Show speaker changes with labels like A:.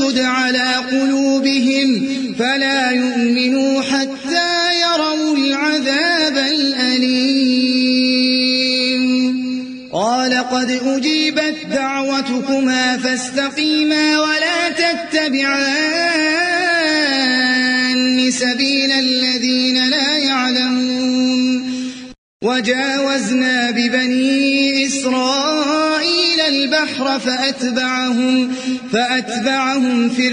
A: واشدد على قلوبهم فلا يؤمنوا حتى يروا العذاب الأليم قال قد أجيبت دعوتكما فاستقيما ولا تتبعان سبيل الذين لا يعلمون وجاوزنا ببني إسرائيل البحر فأتبعهم